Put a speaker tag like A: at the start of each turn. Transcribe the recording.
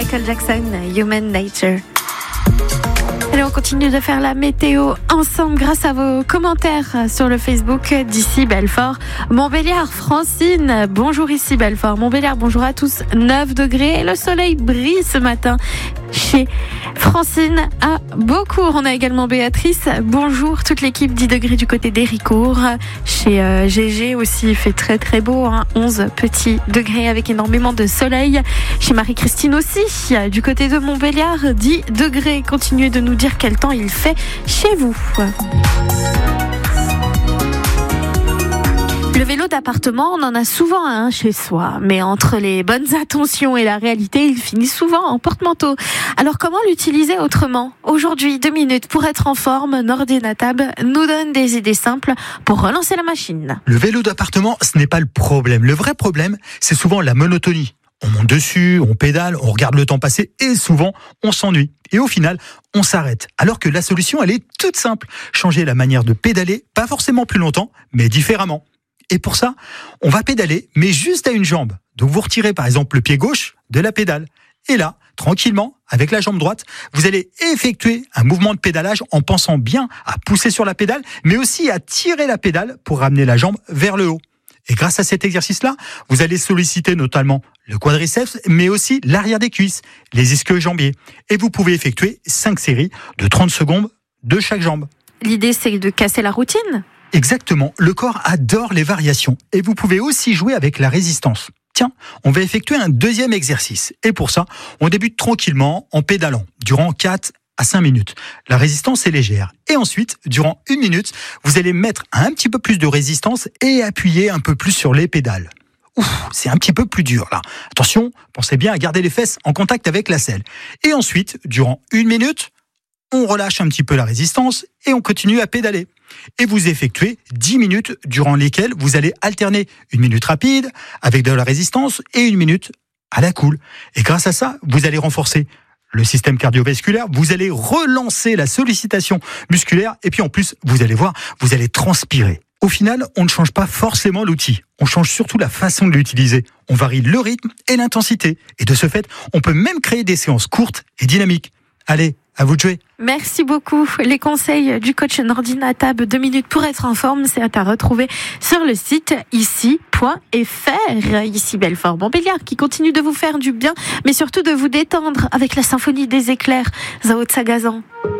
A: Michael Jackson, Human Nature. Allez, on continue de faire la météo ensemble grâce à vos commentaires sur le Facebook d'Ici Belfort. Montbéliard, Francine, bonjour Ici Belfort. Montbéliard, bonjour à tous, 9 degrés. Le soleil brille ce matin chez Francine à Beaucourt. On a également Béatrice, bonjour. Toute l'équipe, 10 degrés du côté d'Héricourt. Chez GG aussi, il fait très très beau, 11 petits degrés avec énormément de soleil. Chez Marie-Christine aussi, du côté de Montbéliard, 10 degrés. Continuez de nous dire quel temps il fait chez vous. Le vélo d'appartement, on en a souvent un chez soi, mais entre les bonnes intentions et la réalité, il finit souvent en porte-manteau. Alors comment l'utiliser autrement ? Aujourd'hui, 2 minutes pour être en forme, Nordinatab nous donne des idées simples pour relancer la machine.
B: Le vélo d'appartement, ce n'est pas le problème. Le vrai problème, c'est souvent la monotonie. On monte dessus, on pédale, on regarde le temps passer et souvent, on s'ennuie. Et au final, on s'arrête. Alors que la solution, elle est toute simple. Changer la manière de pédaler, pas forcément plus longtemps, mais différemment. Et pour ça, on va pédaler, mais juste à une jambe. Donc vous retirez par exemple le pied gauche de la pédale. Et là, tranquillement, avec la jambe droite, vous allez effectuer un mouvement de pédalage en pensant bien à pousser sur la pédale, mais aussi à tirer la pédale pour ramener la jambe vers le haut. Et grâce à cet exercice-là, vous allez solliciter notamment le quadriceps, mais aussi l'arrière des cuisses, les ischio-jambiers. Et vous pouvez effectuer 5 séries de 30 secondes de chaque jambe.
A: L'idée, c'est de casser la routine ?
B: Exactement, le corps adore les variations et vous pouvez aussi jouer avec la résistance. Tiens, on va effectuer un deuxième exercice et pour ça, on débute tranquillement en pédalant durant 4 à 5 minutes. La résistance est légère et ensuite, durant 1 minute, vous allez mettre un petit peu plus de résistance et appuyer un peu plus sur les pédales. C'est un petit peu plus dur là. Attention, pensez bien à garder les fesses en contact avec la selle. Et ensuite, durant 1 minute, on relâche un petit peu la résistance et on continue à pédaler. Et vous effectuez 10 minutes durant lesquelles vous allez alterner 1 minute rapide avec de la résistance et 1 minute à la cool. Et grâce à ça, vous allez renforcer le système cardiovasculaire, vous allez relancer la sollicitation musculaire et puis en plus, vous allez voir, vous allez transpirer. Au final, on ne change pas forcément l'outil, on change surtout la façon de l'utiliser. On varie le rythme et l'intensité. Et de ce fait, on peut même créer des séances courtes et dynamiques. Allez, à vous de jouer.
A: Merci beaucoup. Les conseils du coach Nordinatab, 2 minutes pour être en forme, c'est à retrouver sur le site ici.fr. Ici Belfort Montbéliard qui continue de vous faire du bien, mais surtout de vous détendre avec la symphonie des éclairs. Zao Tsagazan.